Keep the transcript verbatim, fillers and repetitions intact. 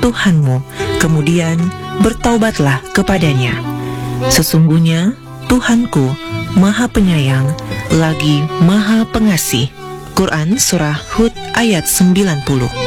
Tuhanmu, kemudian bertaubatlah kepadanya. Sesungguhnya Tuhanku Maha Penyayang lagi Maha Pengasih. Quran Surah Hud ayat sembilan puluh.